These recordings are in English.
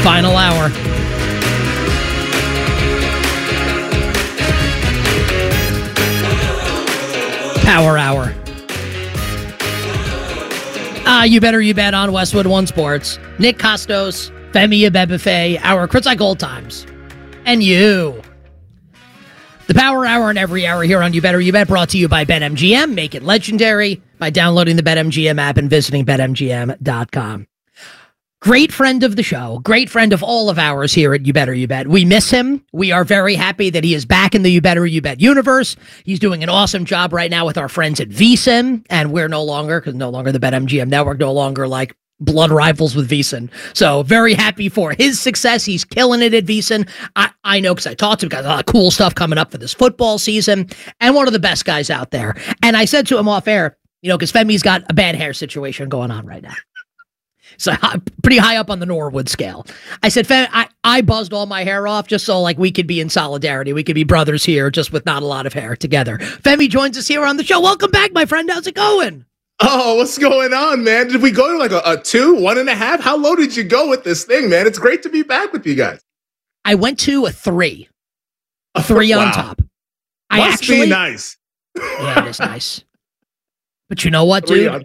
Final hour. Power hour. You better you bet on Westwood One Sports. Nick Costos, Femi Abebefe, our Kritzai Gold Times, and you. The Power Hour and every hour here on You Better You Bet, brought to you by BetMGM. Make it legendary by downloading the BetMGM app and visiting BetMGM.com. Great friend of the show, great friend of all of ours here at You Better You Bet. We miss him. We are very happy that he is back in the You Better You Bet universe. He's doing an awesome job right now with our friends at VSiN, and we're no longer the BetMGM network, no longer like blood rivals with VSiN. So very happy for his success. He's killing it at VSiN. I know because I talked to him, got a lot of cool stuff coming up for this football season, and one of the best guys out there. And I said to him off air, because Femi's got a bad hair situation going on right now. So pretty high up on the Norwood scale. I said, Femi, I buzzed all my hair off just so like we could be in solidarity. We could be brothers here just with not a lot of hair together. Femi joins us here on the show. Welcome back, my friend. How's it going? Oh, what's going on, man? Did we go to like a 2, 1.5? How low did you go with this thing, man? It's great to be back with you guys. I went to a 3. A 3 on top. Must be nice. Yeah, it is nice. But you know what, dude?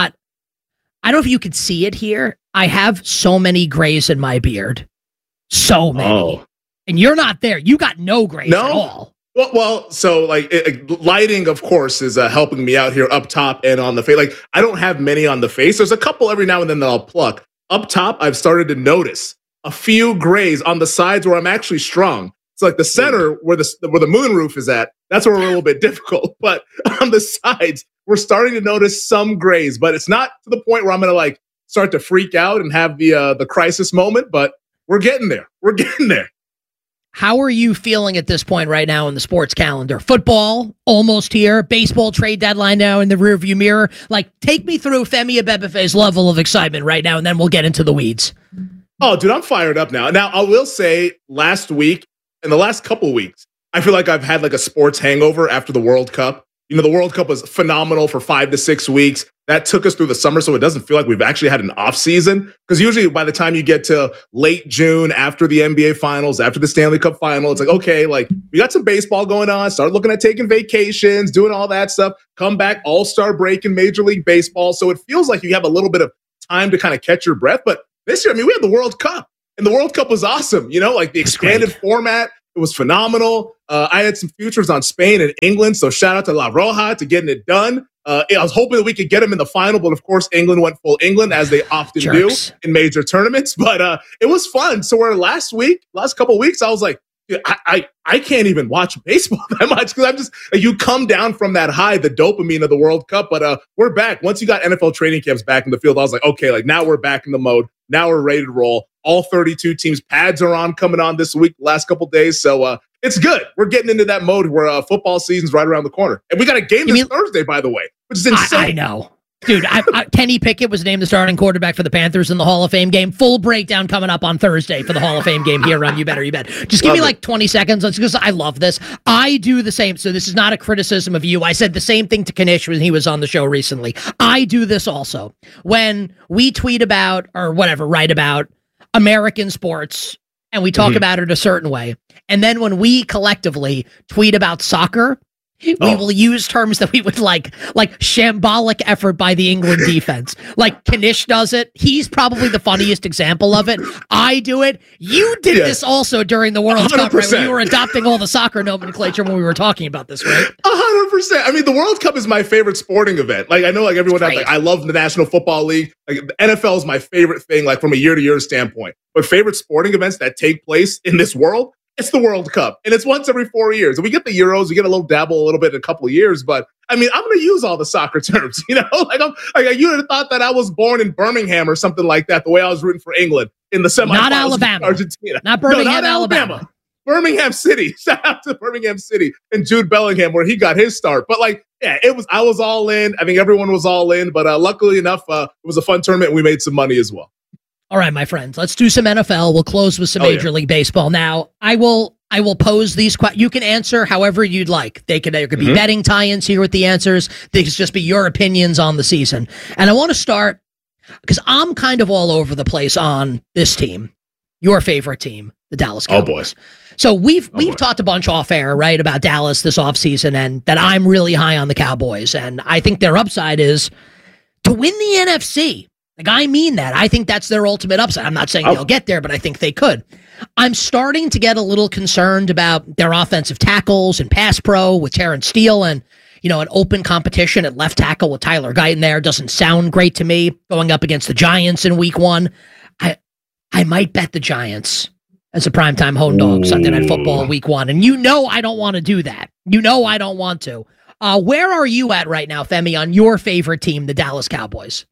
I don't know if you could see it here. I have so many grays in my beard. So many. Oh. And you're not there. You got no grays at all. Well, so like lighting, of course, is helping me out here up top and on the face. Like I don't have many on the face. There's a couple every now and then that I'll pluck. Up top, I've started to notice a few grays on the sides where I'm actually strong. It's like the center where the moon roof is at. That's where we're a little bit difficult. But on the sides, we're starting to notice some grays. But it's not to the point where I'm going to like start to freak out and have the crisis moment. But we're getting there. We're getting there. How are you feeling at this point right now in the sports calendar? Football almost here. Baseball trade deadline now in the rearview mirror. Like, take me through Femi Abebefe's level of excitement right now, and then we'll get into the weeds. Oh, dude, I'm fired up now. Now, I will say last week, in the last couple weeks, I feel like I've had like a sports hangover after the World Cup. The World Cup was phenomenal for 5 to 6 weeks. That took us through the summer, so it doesn't feel like we've actually had an off season. Because usually by the time you get to late June, after the NBA Finals, after the Stanley Cup Final, it's like, okay, like we got some baseball going on. Start looking at taking vacations, doing all that stuff. Come back, All-Star break in Major League Baseball. So it feels like you have a little bit of time to kind of catch your breath. But this year, we had the World Cup, and the World Cup was awesome. Like the expanded format. It was phenomenal. I had some futures on Spain and England, so shout out to La Roja to getting it done. I was hoping that we could get them in the final, but of course, England went full England, as they often do in major tournaments. But it was fun. So where last couple of weeks, I was like, I can't even watch baseball that much because I'm just you come down from that high, the dopamine of the World Cup. But we're back. Once you got NFL training camps back in the field, I was like, okay, like now we're back in the mode. Now we're ready to roll. All 32 teams, pads are coming on this week, last couple days. So it's good. We're getting into that mode where football season's right around the corner. And we got a game this Thursday, by the way, which is insane. I know. Dude, Kenny Pickett was named the starting quarterback for the Panthers in the Hall of Fame game. Full breakdown coming up on Thursday for the Hall of Fame game here on You Better You Bet. Just give me like 20 seconds because I love this. I do the same. So this is not a criticism of you. I said the same thing to Kanish when he was on the show recently. I do this also. When we tweet about or whatever, write about American sports and we talk about it a certain way. And then when we collectively tweet about soccer, we will use terms that we would like shambolic effort by the England defense. Like Kanish does it. He's probably the funniest example of it. I do it. You did this also during the World 100%. Cup, right? When you were adopting all the soccer nomenclature when we were talking about this, right? 100%. The World Cup is my favorite sporting event. Like I know like everyone else, like I love the National Football League. Like the NFL is my favorite thing, like from a year-to-year standpoint. But favorite sporting events that take place in this world, it's the World Cup, and it's once every 4 years. And we get the Euros, we get a little dabble a little bit in a couple of years, but I'm going to use all the soccer terms, you would have thought that I was born in Birmingham or something like that, the way I was rooting for England in the semifinals. Not Alabama. Argentina. Not Birmingham, no, not Alabama. Birmingham City. Shout out to Birmingham City and Jude Bellingham, where he got his start. But I was all in. I think everyone was all in, but luckily enough, it was a fun tournament and we made some money as well. All right, my friends, let's do some NFL. We'll close with some Major League Baseball. Now, I will pose these questions. You can answer however you'd like. There could be betting tie-ins here with the answers. They could just be your opinions on the season. And I want to start because I'm kind of all over the place on this team. your favorite team, the Dallas Cowboys. Oh, boy. So we've talked a bunch off air, right, about Dallas this offseason, and that I'm really high on the Cowboys. And I think their upside is to win the NFC. Like, I mean that. I think that's their ultimate upside. I'm not saying they'll get there, but I think they could. I'm starting to get a little concerned about their offensive tackles and pass pro with Terrence Steele, and, you know, an open competition at left tackle with Tyler Guyton there doesn't sound great to me, going up against the Giants in week 1. I might bet the Giants as a primetime home dog Sunday Night Football week 1. And you know I don't want to do that. You know I don't want to. Where are you at right now, Femi, on your favorite team, the Dallas Cowboys?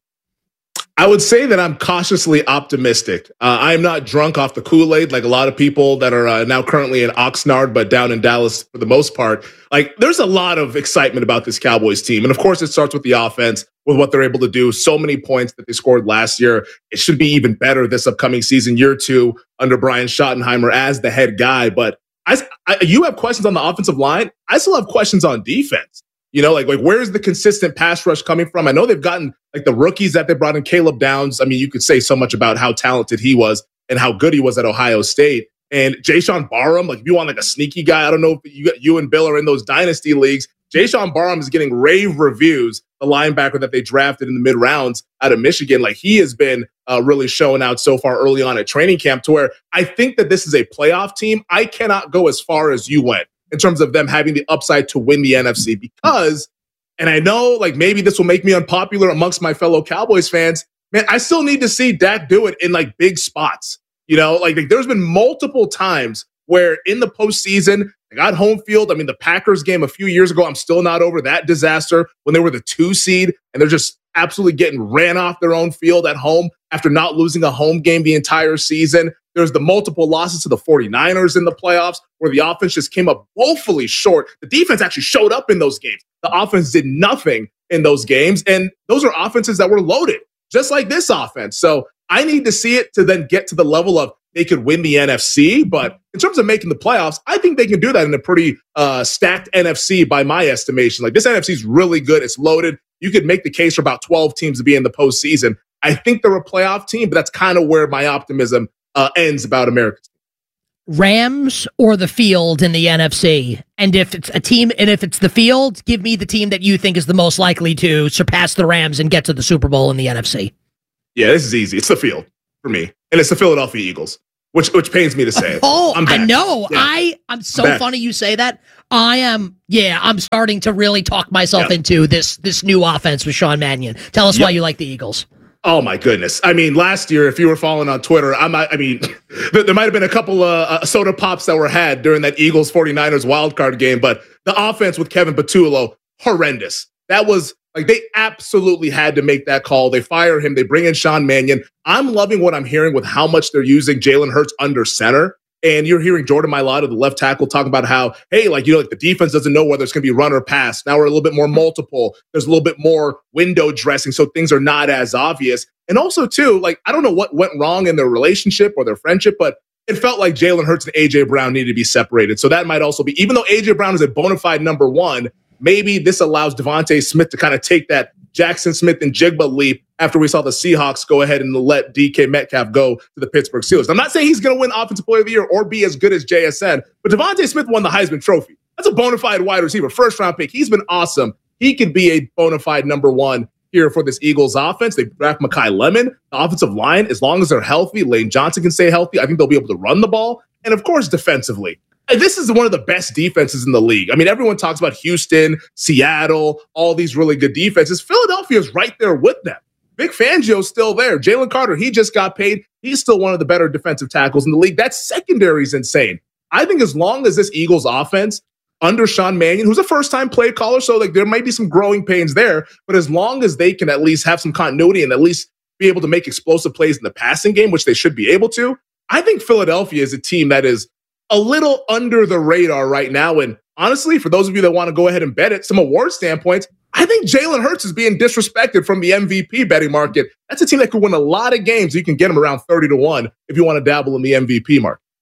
I would say that I'm cautiously optimistic. I'm not drunk off the Kool-Aid like a lot of people that are now currently in Oxnard, but down in Dallas for the most part. Like, there's a lot of excitement about this Cowboys team. And of course, it starts with the offense, with what they're able to do. So many points that they scored last year. It should be even better this upcoming season, year 2, under Brian Schottenheimer as the head guy. But you have questions on the offensive line. I still have questions on defense. You know, like where's the consistent pass rush coming from? I know they've gotten like the rookies that they brought in, Caleb Downs. I mean, you could say so much about how talented he was and how good he was at Ohio State. And Jayshawn Barham, like if you want like a sneaky guy, I don't know if you and Bill are in those dynasty leagues. Jayshawn Barham is getting rave reviews, the linebacker that they drafted in the mid rounds out of Michigan. Like, he has been really showing out so far early on at training camp, to where I think that this is a playoff team. I cannot go as far as you went in terms of them having the upside to win the NFC, because, and I know like maybe this will make me unpopular amongst my fellow Cowboys fans, man, I still need to see Dak do it in like big spots. You know, like there's been multiple times where in the postseason, they got home field. I mean, the Packers game a few years ago, I'm still not over that disaster when they were the 2 seed and they're just absolutely getting ran off their own field at home after not losing a home game the entire season. There's the multiple losses to the 49ers in the playoffs where the offense just came up woefully short. The defense actually showed up in those games. The offense did nothing in those games. And those are offenses that were loaded, just like this offense. So I need to see it to then get to the level of they could win the NFC. But in terms of making the playoffs, I think they can do that in a pretty stacked NFC by my estimation. Like, this NFC is really good. It's loaded. You could make the case for about 12 teams to be in the postseason. I think they're a playoff team, but that's kind of where my optimism ends about America's team. Rams or the field in the NFC? And if it's a team, and if it's the field, give me the team that you think is the most likely to surpass the Rams and get to the Super Bowl in the NFC. Yeah, this is easy. It's the field for me. And it's the Philadelphia Eagles, which pains me to say. I know. Yeah. I'm so funny you say that. I'm starting to really talk myself into this new offense with Sean Mannion. Tell us why you like the Eagles. Oh, my goodness. I mean, last year, if you were following on Twitter, there might have been a couple of soda pops that were had during that Eagles 49ers wildcard game, but the offense with Kevin Patullo, horrendous. That was like, they absolutely had to make that call. They fire him. They bring in Sean Mannion. I'm loving what I'm hearing with how much they're using Jalen Hurts under center. And you're hearing Jordan Mailata, the left tackle, talking about how, hey, like, you know, like the defense doesn't know whether it's going to be run or pass. Now we're a little bit more multiple. There's a little bit more window dressing, so things are not as obvious. And also, too, like, I don't know what went wrong in their relationship or their friendship, but it felt like Jalen Hurts and A.J. Brown needed to be separated. So that might also be, even though A.J. Brown is a bona fide number 1, maybe this allows Devontae Smith to kind of take that Jackson Smith and Jigba leap after we saw the Seahawks go ahead and let DK Metcalf go to the Pittsburgh Steelers. I'm not saying he's going to win Offensive Player of the Year or be as good as JSN, but Devontae Smith won the Heisman Trophy. That's a bona fide wide receiver, first-round pick. He's been awesome. He could be a bona fide number 1 here for this Eagles offense. They draft Mekhi Lemon. The offensive line, as long as they're healthy, Lane Johnson can stay healthy. I think they'll be able to run the ball. And, of course, defensively. This is one of the best defenses in the league. I mean, everyone talks about Houston, Seattle, all these really good defenses. Philadelphia's right there with them. Vic Fangio's still there. Jalen Carter, he just got paid. He's still one of the better defensive tackles in the league. That secondary is insane. I think as long as this Eagles offense under Sean Mannion, who's a first-time play caller, so like there might be some growing pains there, but as long as they can at least have some continuity and at least be able to make explosive plays in the passing game, which they should be able to, I think Philadelphia is a team that is a little under the radar right now. And honestly, for those of you that want to go ahead and bet it, some award standpoints, I think Jalen Hurts is being disrespected from the MVP betting market. That's a team that could win a lot of games. You can get them around 30-1 if you want to dabble in the MVP market.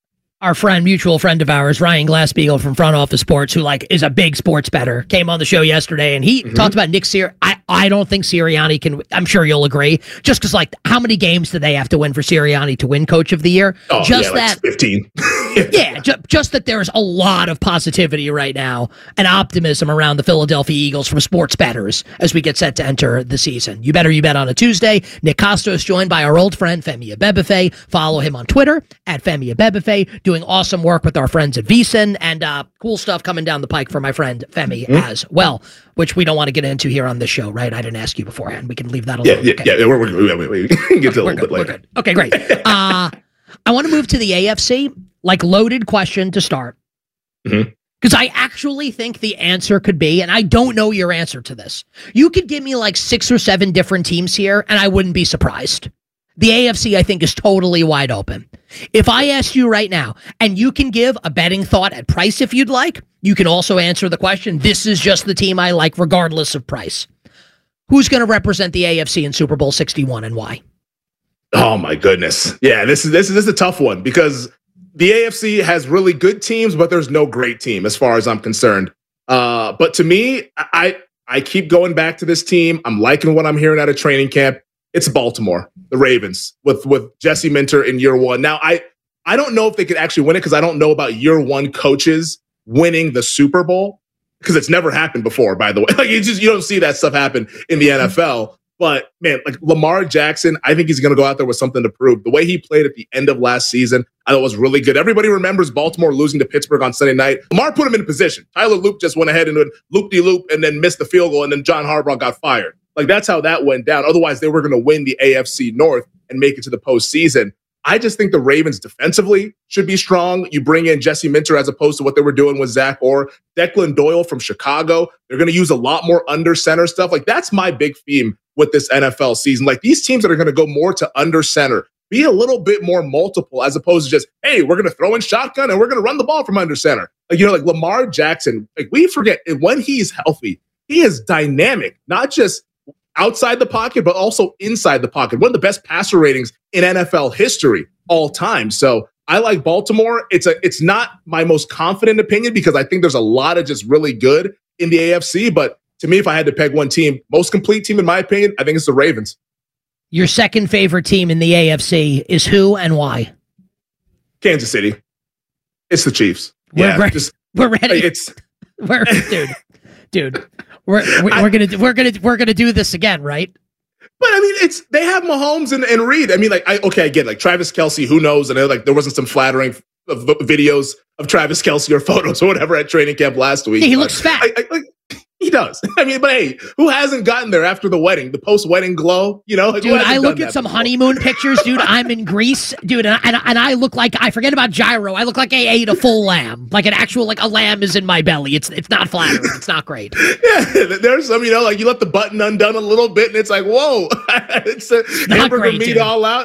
Our mutual friend of ours, Ryan Glassbeagle from Front Office Sports, who is a big sports bettor, came on the show yesterday and he talked about Nick Sirianni. I don't think Sirianni can. I'm sure you'll agree. Just because, how many games do they have to win for Sirianni to win Coach of the Year? Oh, just that 15. Yeah, just that there's a lot of positivity right now and optimism around the Philadelphia Eagles from sports bettors as we get set to enter the season. You bet on a Tuesday. Nick Kostos joined by our old friend Femi Abebefe. Follow him on Twitter at Femi Abebefe, doing awesome work with our friends at VSiN and cool stuff coming down the pike for my friend Femi as well, which we don't want to get into here on this show, right? I didn't ask you beforehand. We can leave that alone. Yeah, we can get to a little bit later. We're good. Okay, great. I want to move to the AFC. Loaded question to start. Because I actually think the answer could be, and I don't know your answer to this. You could give me 6 or 7 different teams here, and I wouldn't be surprised. The AFC, I think, is totally wide open. If I asked you right now, and you can give a betting thought at price if you'd like, you can also answer the question, this is just the team I like regardless of price. Who's going to represent the AFC in Super Bowl 61 and why? Oh, my goodness. Yeah, this is a tough one because the AFC has really good teams, but there's no great team as far as I'm concerned. But to me, I keep going back to this team. I'm liking what I'm hearing out of training camp. It's Baltimore, the Ravens, with Jesse Minter in year one. Now, I don't know if they could actually win it because I don't know about year one coaches winning the Super Bowl because it's never happened before, by the way. You don't see that stuff happen in the NFL. But, man, Lamar Jackson, I think he's going to go out there with something to prove. The way he played at the end of last season, I thought was really good. Everybody remembers Baltimore losing to Pittsburgh on Sunday night. Lamar put him in position. Tyler Loop just went ahead and went loop-de-loop and then missed the field goal, and then John Harbaugh got fired. That's how that went down. Otherwise, they were going to win the AFC North and make it to the postseason. I just think the Ravens defensively should be strong. You bring in Jesse Minter as opposed to what they were doing with Zach Orr. Declan Doyle from Chicago. They're going to use a lot more under center stuff. That's my big theme with this NFL season. These teams that are going to go more to under center, be a little bit more multiple as opposed to just, hey, we're going to throw in shotgun and we're going to run the ball from under center. Lamar Jackson, we forget when he's healthy, he is dynamic, not just outside the pocket, but also inside the pocket. One of the best passer ratings in NFL history all time. So I like Baltimore. It's not my most confident opinion because I think there's a lot of just really good in the AFC. But to me, if I had to peg one team, most complete team in my opinion, I think it's the Ravens. Your second favorite team in the AFC is who and why? Kansas City. It's the Chiefs. We're ready. Dude. We're gonna do this again, right? But they have Mahomes and Reed. I get Travis Kelce. Who knows? And there wasn't some flattering videos of Travis Kelce or photos or whatever at training camp last week. Yeah, he looks fat. He does. But hey, who hasn't gotten there after the wedding? The post-wedding glow, Dude, I look at some honeymoon pictures, dude. I'm in Greece, dude, and I look like, I forget about gyro. I look like I ate a full lamb, an actual, a lamb is in my belly. It's not flattering. It's not great. Yeah, there's some, you let the button undone a little bit, and it's whoa, it's a hamburger great, meat dude. All out,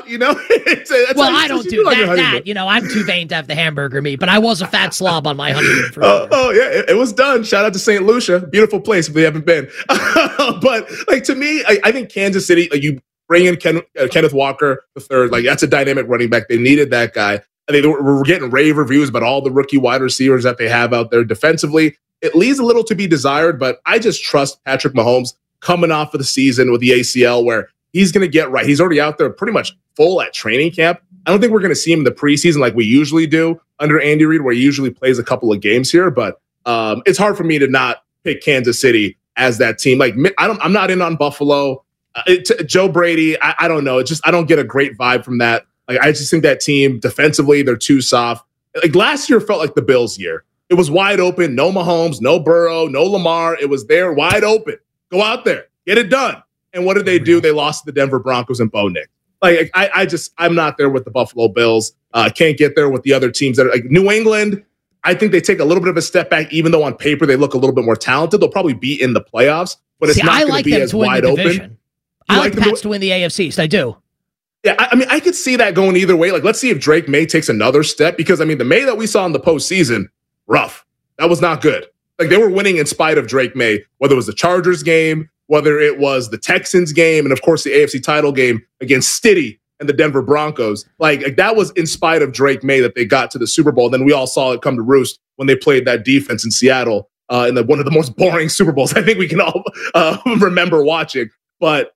I don't do that. I'm too vain to have the hamburger meat, but I was a fat slob on my honeymoon. Oh yeah, it was done. Shout out to St. Lucia, beautiful place if they haven't been. But to me, I think Kansas City, you bring in Kenneth Walker III, that's a dynamic running back. They needed that guy. I think we're getting rave reviews about all the rookie wide receivers that they have out there defensively. It leaves a little to be desired, but I just trust Patrick Mahomes coming off of the season with the ACL where he's going to get right. He's already out there pretty much full at training camp. I don't think we're going to see him in the preseason like we usually do under Andy Reid, where he usually plays a couple of games here, but it's hard for me to not pick Kansas City as that team. I'm not in on Buffalo. Joe Brady, I don't know. I don't get a great vibe from that. I just think that team defensively, they're too soft. Last year felt like the Bills' year. It was wide open. No Mahomes, no Burrow, no Lamar. It was there wide open. Go out there, get it done. And what did they do? They lost to the Denver Broncos and Bo Nick. I'm not there with the Buffalo Bills. Can't get there with the other teams that are New England. I think they take a little bit of a step back, even though on paper they look a little bit more talented. They'll probably be in the playoffs, but it's not going to be as wide open. I like the Pats to win the AFC East. I do. Yeah, I could see that going either way. Let's see if Drake May takes another step because, the May that we saw in the postseason, rough. That was not good. They were winning in spite of Drake May, whether it was the Chargers game, whether it was the Texans game, and of course the AFC title game against Stiddy and the Denver Broncos. Like that was in spite of Drake May that they got to the Super Bowl. Then we all saw it come to roost when they played that defense in Seattle in one of the most boring Super Bowls I think we can all remember watching. But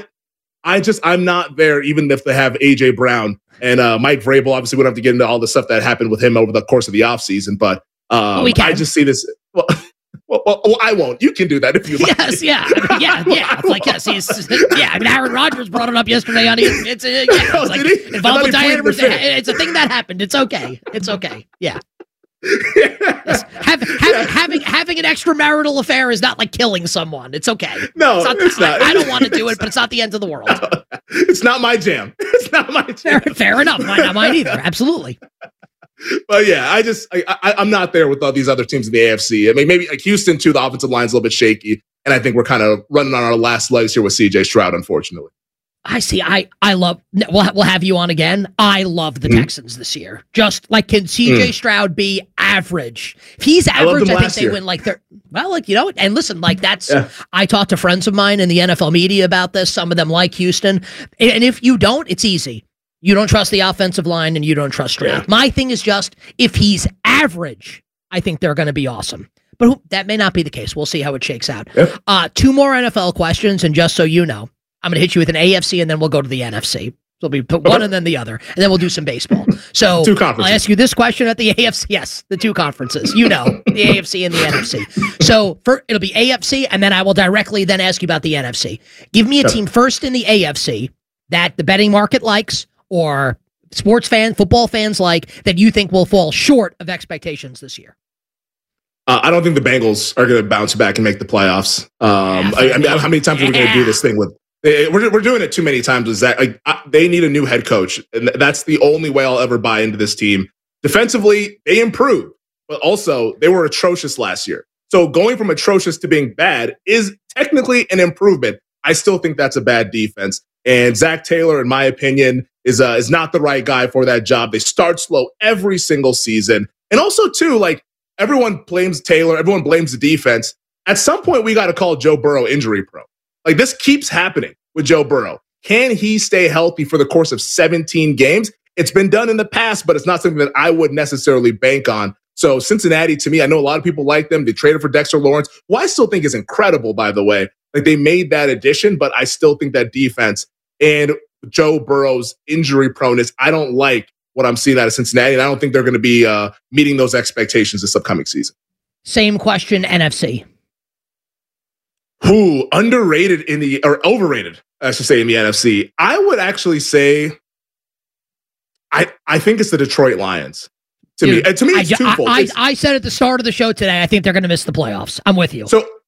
I'm not there, even if they have A.J. Brown and Mike Vrabel. Obviously, we don't have to get into all the stuff that happened with him over the course of the offseason, but I just see this. Well, I won't. You can do that if you like. Yes, yeah. It's like, yes, I mean, Aaron Rodgers brought it up yesterday on it's involved with Diana. It's a thing that happened. It's okay. Yeah. Yes. Having an extramarital affair is not like killing someone. It's okay. No, it's not. I don't want to do it, but it's not the end of the world. It's not my jam. It's not my jam. Fair enough. Not mine either. Absolutely. But yeah, I'm not there with all these other teams in the AFC. I mean, maybe like Houston too. The offensive line's a little bit shaky, and I think we're kind of running on our last legs here with C.J. Stroud, unfortunately. I see. I love. We'll have you on again. I love the Texans this year. Just like, can C.J. Stroud be average? If he's average, I think they win like they're and listen, like that's. Yeah. I talked to friends of mine in the NFL media about this. Some of them like Houston, and if you don't, it's easy. You don't trust the offensive line, and you don't trust Stroud. Yeah. My thing is just, if he's average, I think they're going to be awesome. But that may not be the case. We'll see how it shakes out. Yeah. 2 more NFL questions, and just so you know, I'm going to hit you with an AFC, and then we'll go to the NFC. So we'll be one and then the other, and then we'll do some baseball. So 2 conferences. I'll ask you this question at the AFC. Yes, the 2 conferences. You know, the AFC and the NFC. So it'll be AFC, and then I will directly then ask you about the NFC. Give me a team first in the AFC that the betting market likes, or football fans like, that you think will fall short of expectations this year. I don't think the Bengals are going to bounce back and make the playoffs. I mean, how many times are we going to do this thing with? We're doing it too many times. Is that they need a new head coach, and that's the only way I'll ever buy into this team. Defensively, they improved, but also they were atrocious last year. So going from atrocious to being bad is technically an improvement. I still think that's a bad defense. And Zach Taylor, in my opinion, is not the right guy for that job. They start slow every single season. And also, too, like, everyone blames Taylor. Everyone blames the defense. At some point, we got to call Joe Burrow injury prone. Like, this keeps happening with Joe Burrow. Can he stay healthy for the course of 17 games? It's been done in the past, but it's not something that I would necessarily bank on. So Cincinnati, to me, I know a lot of people like them. They traded for Dexter Lawrence, who I still think is incredible, by the way. Like, they made that addition, but I still think that defense and Joe Burrow's injury proneness, I don't like what I'm seeing out of Cincinnati, and I don't think they're going to be meeting those expectations this upcoming season. Same question, NFC. Who underrated or overrated, I should say, in the NFC? I would actually say I think it's the Detroit Lions. To me, it's twofold. I said at the start of the show today, I think they're going to miss the playoffs. I'm with you. So